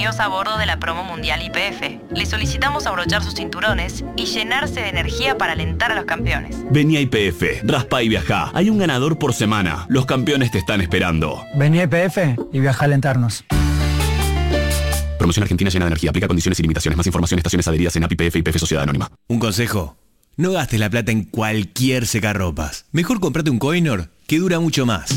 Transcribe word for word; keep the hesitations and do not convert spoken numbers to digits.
bienvenidos a bordo de la promo mundial Y P F. Les solicitamos abrochar sus cinturones y llenarse de energía para alentar a los campeones. Vení a Y P F, raspa y viajá. Hay un ganador por semana. Los campeones te están esperando. Vení a Y P F y viajá a alentarnos. Promoción Argentina llena de energía. Aplica condiciones y limitaciones. Más información, estaciones adheridas en A P I P F y Y P F Sociedad Anónima. Un consejo. No gastes la plata en cualquier secarropas. Mejor comprate un Coinor que dura mucho más.